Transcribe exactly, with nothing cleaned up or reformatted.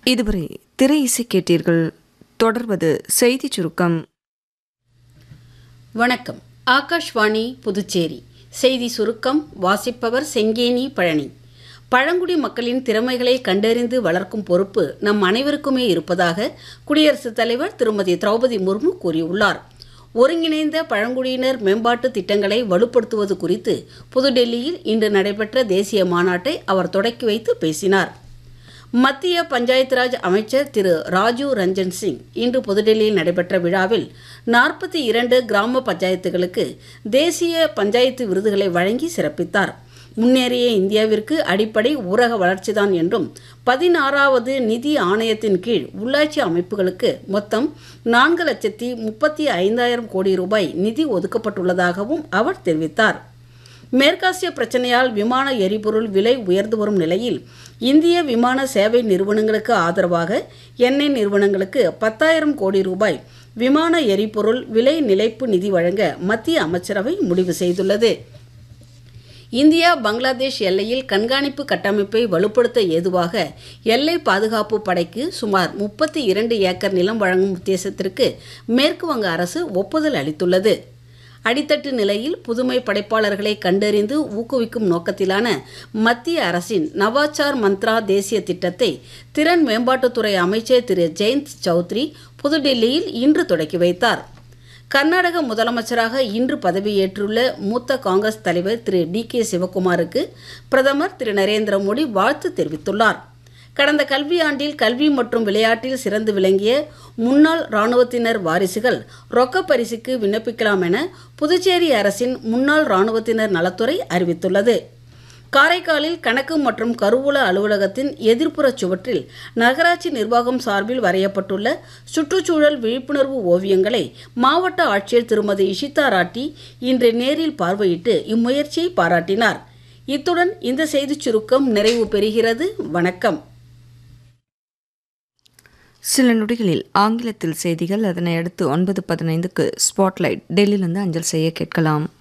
இதுவரை திரை இசை கேட்டீர்கள். தொடர்வது செய்தி சுருக்கம். வணக்கம். ஆகாஷ்வாணி புதுச்சேரி செய்தி சுருக்கம் வாசிப்பவர் செங்கேனி பழனி. பழங்குடி மக்களின் திறமைகளை கண்டறிந்து வளர்க்கும் பொறுப்பு நம் அனைவருக்குமே இருப்பதாக குடியரசுத் தலைவர் திருமதி திரௌபதி முர்மு கூறியுள்ளார். ஒருங்கிணைந்த பழங்குடியினர் மேம்பாட்டு திட்டங்களை வலுப்படுத்துவது குறித்து புதுடெல்லியில் இன்று நடைபெற்ற தேசிய மாநாட்டை அவர் தொடக்கி வைத்து பேசினார். மத்திய பஞ்சாயத்து ராஜ் அமைச்சர் திரு ராஜீவ் ரஞ்சன் சிங் இன்று புதுடெல்லியில் நடைபெற்ற விழாவில் நாற்பத்தி இரண்டு கிராம பஞ்சாயத்துகளுக்கு தேசிய பஞ்சாயத்து விருதுகளை வழங்கி சிறப்பித்தார். முன்னேறிய இந்தியாவிற்கு அடிப்படை ஊரக வளர்ச்சிதான் என்றும் பதினாறாவது நிதி ஆணையத்தின் கீழ் உள்ளாட்சி அமைப்புகளுக்கு மொத்தம் நான்கு லட்சத்தி முப்பத்தி ஐந்தாயிரம் கோடி ரூபாய் நிதி ஒதுக்கப்பட்டுள்ளதாகவும் அவர் தெரிவித்தார். மேற்காசிய பிரச்சனையால் விமான எரிபொருள் விலை உயர்ந்து வரும் நிலையில் இந்திய விமான சேவை நிறுவனங்களுக்கு ஆதரவாக எண்ணெய் நிறுவனங்களுக்கு பத்தாயிரம் கோடி ரூபாய் விமான எரிபொருள் விலை நிலைப்பு நிதி வழங்க மத்திய அமைச்சரவை முடிவு செய்துள்ளது. இந்தியா பங்களாதேஷ் எல்லையில் கண்காணிப்பு கட்டமைப்பை வலுப்படுத்த ஏதுவாக எல்லை பாதுகாப்பு படைக்கு சுமார் முப்பத்தி இரண்டு ஏக்கர் நிலம் வழங்கும் உத்தேசத்திற்கு மேற்கு வங்க அரசு ஒப்புதல் அளித்துள்ளது. அடித்தட்டு நிலையில் புதுமை படைப்பாளர்களை கண்டறிந்து ஊக்குவிக்கும் நோக்கத்திலான மத்திய அரசின் நவாச்சார் மந்த்ரா தேசிய திட்டத்தை திறன் மேம்பாட்டுத்துறை அமைச்சர் திரு ஜெயந்த் சௌத்ரி புதுடெல்லியில் இன்று தொடக்கி வைத்தார். கர்நாடக முதலமைச்சராக இன்று பதவியேற்றுள்ள மூத்த காங்கிரஸ் தலைவர் திரு டி கே சிவகுமாருக்கு பிரதமர் திரு நரேந்திர மோடி வாழ்த்து தெரிவித்துள்ளார். கடந்த கல்வியாண்டில் கல்வி மற்றும் விளையாட்டில் சிறந்து விளங்கிய முன்னாள் இராணுவத்தினர் வாரிசுகள் ரொக்க பரிசுக்கு விண்ணப்பிக்கலாம் என புதுச்சேரி அரசின் முன்னாள் இராணுவத்தினர் நலத்துறை அறிவித்துள்ளது. காரைக்காலில் கணக்கு மற்றும் கருவூல அலுவலகத்தின் எதிர்ப்புற சுவற்றில் நகராட்சி நிர்வாகம் சார்பில் வரையப்பட்டுள்ள சுற்றுச்சூழல் விழிப்புணர்வு ஓவியங்களை மாவட்ட ஆட்சியர் திருமதி இஷிதா ராட்டி இன்று நேரில் பார்வையிட்டு இம்முயற்சியை பாராட்டினார். இத்துடன் இந்த செய்திச் சுருக்கம் நிறைவு பெறுகிறது. வணக்கம். சில நொடிகளில் ஆங்கிலத்தில் செய்திகள், அதனை அடுத்து ஒன்பது பதினைந்துக்கு ஸ்பாட்லைட் டெல்லியிலிருந்து அஞ்சல் செய்ய கேட்கலாம்.